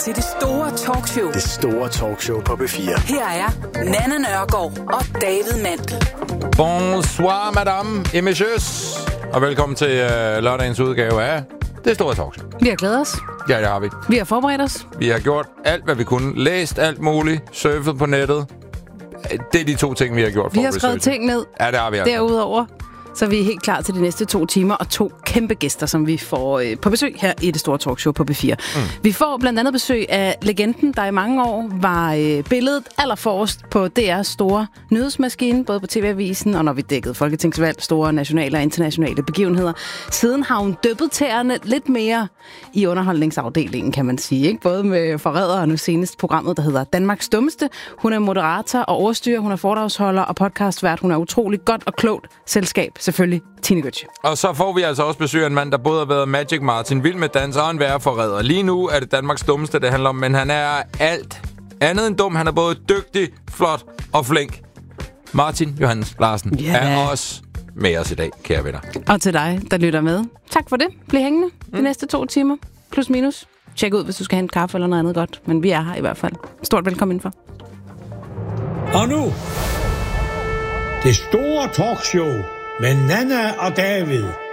til det store talkshow. Det store talkshow på P4. Her er Nanna Nørgaard og David Mandel. Bonsoir, madame et messieurs. Og velkommen til lørdagens udgave af det store talkshow. Vi har glædet os. Ja, det har vi. Vi har forberedt os. Vi har gjort alt, hvad vi kunne. Læst alt muligt. Surfet på nettet. Det er de to ting, vi har gjort. Vi har skrevet ting ned. Ja, det har vi altså. Derudover, så er vi helt klar til de næste 2 timer, og 2 kæmpe gæster, som vi får på besøg her i det store talkshow på P4. Vi får blandt andet besøg af legenden, der i mange år var billedet allerforrest på DR's store nyhedsmaskine, både på TV-avisen og når vi dækkede folketingsvalg, store nationale og internationale begivenheder. Siden har hun dyppet tæerne lidt mere i underholdningsafdelingen, kan man sige. Ikke? Både med forræder og nu senest programmet, der hedder Danmarks Dummeste. Hun er moderator og ordstyrer, hun er foredragsholder og podcastvært. Hun er utrolig godt og klogt selskab. Selvfølgelig Tine Götze. Og så får vi altså også besøg af en mand, der både har været Magic Martin, vild med dans og en værreforræder. Lige nu er det Danmarks Dummeste, det handler om, men han er alt andet end dum. Han er både dygtig, flot og flink. Martin Johannes Larsen er også med os i dag, kære venner. Og til dig, der lytter med. Tak for det. Bliv hængende de næste 2 timer. Plus minus. Tjek ud, hvis du skal hente kaffe eller noget andet godt. Men vi er her i hvert fald. Stort velkommen indenfor. Og nu, det store talkshow med Nanna og David.